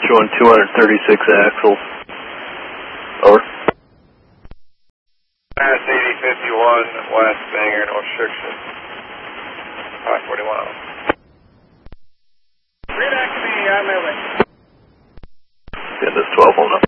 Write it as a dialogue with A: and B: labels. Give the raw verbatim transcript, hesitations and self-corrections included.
A: Showing two hundred thirty-six axles. Over.
B: Mass eighty fifty-one, West Bangor, no restriction. five forty-one.
C: Read back to me, on my way.
A: Yeah, this twelve will know.